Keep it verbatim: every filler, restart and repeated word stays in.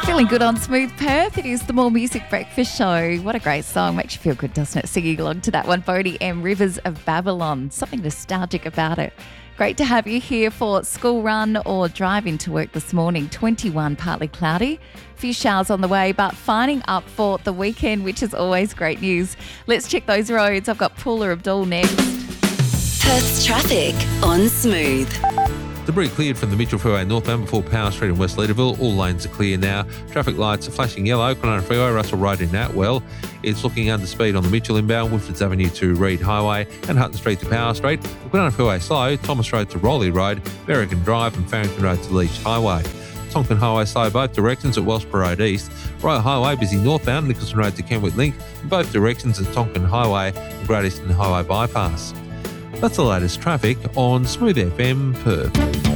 Feeling good on Smooth Perth. It is the More Music Breakfast Show. What a great song. Makes you feel good, doesn't it? Singing along to that one, Boney M. Rivers of Babylon. Something nostalgic about it. Great to have you here for school run or drive into work this morning. twenty-one, partly cloudy. A few showers on the way, but finding up for the weekend, which is always great news. Let's check those roads. I've got Paula Abdul next. Perth's traffic on Smooth. Debris cleared from the Mitchell Freeway northbound before Power Street in West Leaderville. All lanes are clear now. Traffic lights are flashing yellow. Kwinana Freeway, Russell Road in Atwell. It's looking under speed on the Mitchell inbound, Woodfords Avenue to Reed Highway and Hutton Street to Power Street. Kwinana Freeway slow, Thomas Road to Rowley Road, Berrigan Drive and Farrington Road to Leach Highway. Tonkin Highway slow both directions at Wellsborough Road East. Royal Highway busy northbound, Nicholson Road to Kenwick Link, in both directions at Tonkin Highway and Great Eastern Highway bypass. That's the latest traffic on Smooth F M Perth.